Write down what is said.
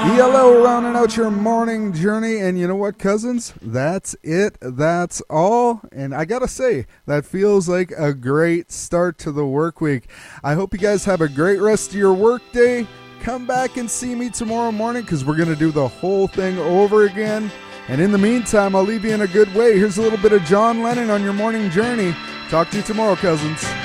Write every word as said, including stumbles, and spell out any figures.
E L O rounding out your morning journey. And you know what, cousins? That's it. That's all. And I got to say, that feels like a great start to the work week. I hope you guys have a great rest of your work day. Come back and see me tomorrow morning because we're going to do the whole thing over again. And in the meantime, I'll leave you in a good way. Here's a little bit of John Lennon on your morning journey. Talk to you tomorrow, cousins.